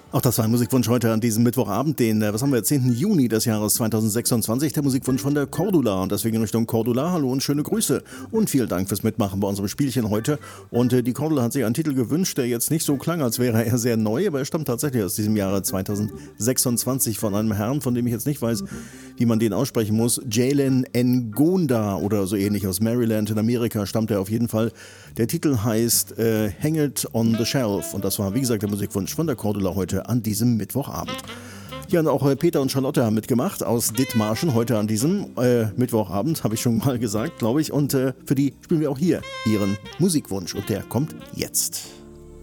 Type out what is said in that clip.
Auch das war ein Musikwunsch heute an diesem Mittwochabend, den, 10. Juni des Jahres 2026, der Musikwunsch von der Cordula und deswegen in Richtung Cordula, hallo und schöne Grüße und vielen Dank fürs Mitmachen bei unserem Spielchen heute und die Cordula hat sich einen Titel gewünscht, der jetzt nicht so klang, als wäre er sehr neu, aber er stammt tatsächlich aus diesem Jahre 2026 von einem Herrn, von dem ich jetzt nicht weiß, wie man den aussprechen muss, Jalen Ngonda oder so ähnlich aus Maryland in Amerika stammt er auf jeden Fall. Der Titel heißt Hang It on the Shelf und das war wie gesagt der Musikwunsch von der Cordula heute an diesem Mittwochabend. Ja, und auch Peter und Charlotte haben mitgemacht aus Dithmarschen heute an diesem Mittwochabend, habe ich schon mal gesagt, glaube ich. Und für die spielen wir auch hier ihren Musikwunsch und der kommt jetzt.